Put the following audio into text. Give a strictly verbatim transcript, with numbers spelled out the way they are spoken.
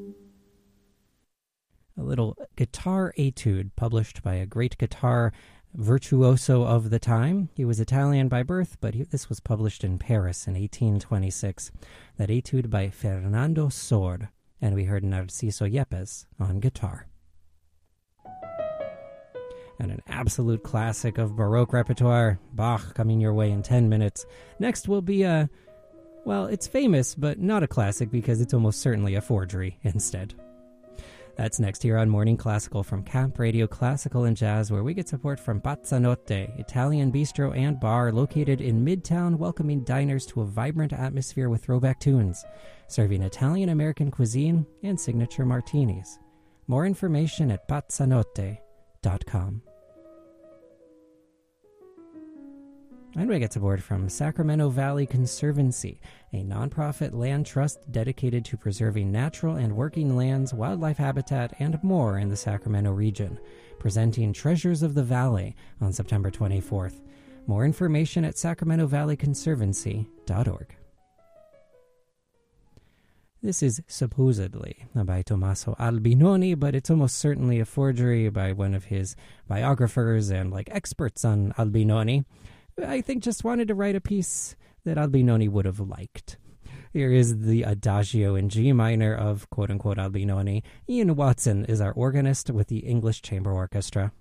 A little guitar etude published by a great guitar virtuoso of the time. He was Italian by birth, but he, this was published in Paris in eighteen twenty-six. That etude by Fernando Sor, and we heard Narciso Yepes on guitar. And an absolute classic of Baroque repertoire, Bach, coming your way in ten minutes. Next will be a, well, it's famous, but not a classic because it's almost certainly a forgery instead. That's next here on Morning Classical from Camp Radio Classical and Jazz, where we get support from Pazzanotte, Italian bistro and bar located in Midtown, welcoming diners to a vibrant atmosphere with throwback tunes, serving Italian-American cuisine and signature martinis. More information at pazzanotte dot com. And we get support from Sacramento Valley Conservancy, a nonprofit land trust dedicated to preserving natural and working lands, wildlife habitat, and more in the Sacramento region, presenting Treasures of the Valley on September twenty-fourth. More information at sacramento valley conservancy dot org. This is supposedly by Tommaso Albinoni, but it's almost certainly a forgery by one of his biographers and like experts on Albinoni. I think just wanted to write a piece that Albinoni would have liked. Here is the Adagio in G minor of quote-unquote Albinoni. Ian Watson is our organist with the English Chamber Orchestra.